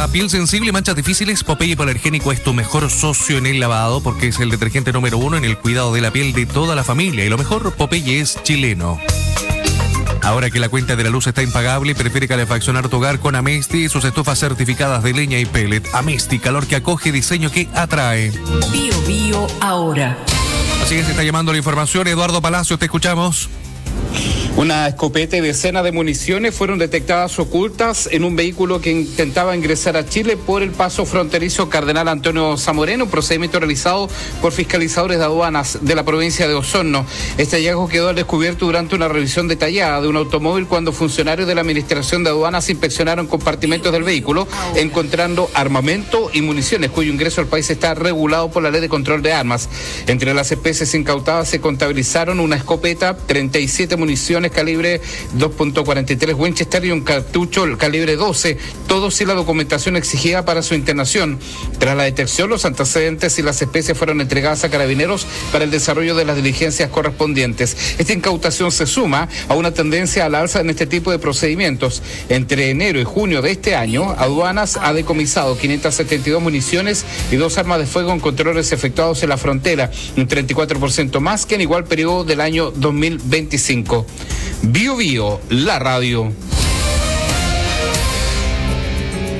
Para piel sensible y manchas difíciles, Popeye Hipoalergénico es tu mejor socio en el lavado porque es el detergente número 1 en el cuidado de la piel de toda la familia. Y lo mejor, Popeye es chileno. Ahora que la cuenta de la luz está impagable, prefiere calefaccionar tu hogar con Amesti y sus estufas certificadas de leña y pellet. Amesti, calor que acoge, diseño que atrae. Bio Bio ahora. Así es, está llamando la información. Eduardo Palacios, te escuchamos. Una escopeta y decenas de municiones fueron detectadas ocultas en un vehículo que intentaba ingresar a Chile por el paso fronterizo Cardenal Antonio Zamoreno, un procedimiento realizado por fiscalizadores de aduanas de la provincia de Osorno. Este hallazgo quedó al descubierto durante una revisión detallada de un automóvil cuando funcionarios de la Administración de Aduanas inspeccionaron compartimentos del vehículo, encontrando armamento y municiones cuyo ingreso al país está regulado por la Ley de Control de Armas. Entre las especies incautadas se contabilizaron una escopeta, 37 municiones calibre 2.43 Winchester y un cartucho calibre 12, todos sin la documentación exigida para su internación. Tras la detección, los antecedentes y las especies fueron entregadas a Carabineros para el desarrollo de las diligencias correspondientes. Esta incautación se suma a una tendencia al alza en este tipo de procedimientos. Entre enero y junio de este año, Aduanas ha decomisado 572 municiones y 2 armas de fuego en controles efectuados en la frontera, un 34% más que en igual periodo del año 2025. Bio Bio, la radio.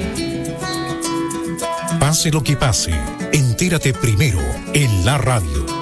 Pase lo que pase, entérate primero en la radio.